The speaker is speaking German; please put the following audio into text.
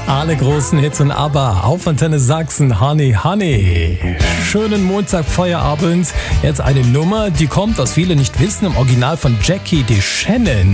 Alle großen Hits und ABBA auf Antenne Sachsen, Honey, Honey. Schönen Montagfeierabend. Jetzt eine Nummer, die kommt, was viele nicht wissen, im Original von Jackie DeShannon.